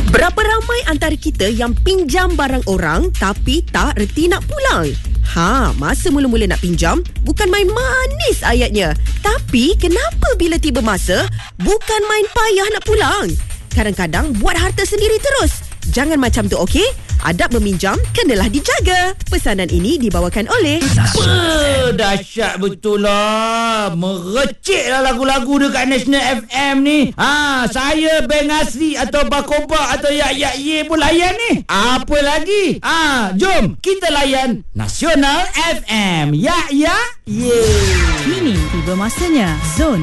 Berapa ramai antara kita yang pinjam barang orang tapi tak reti nak pulang? Masa mula-mula nak pinjam, bukan main manis ayatnya. Tapi kenapa bila tiba masa, bukan main payah nak pulang? Kadang-kadang buat harta sendiri terus. Jangan macam tu, okey? Adab meminjam kenalah dijaga. Pesanan ini dibawakan oleh Dahsyat betul lah. Merecik lah lagu-lagu dekat National FM ni. Saya Bank Asri atau Bakoba atau Yak Ye pun layan ni. Apa lagi? Jom kita layan Nasional FM. Yak Ye. Kini tiba masanya Zone